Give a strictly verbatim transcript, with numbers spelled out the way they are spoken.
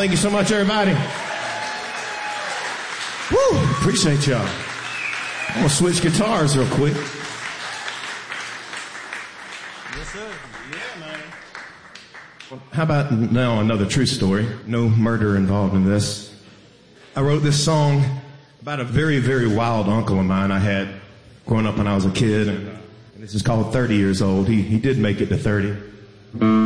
Thank you so much, everybody. Woo! Appreciate y'all. I'm going to switch guitars real quick. Yes, sir. Yeah, man. Well, how about now another true story? No murder involved in this. I wrote this song about a very, very wild uncle of mine I had growing up when I was a kid. And, uh, and this is called thirty years old. He, he did make it to thirty.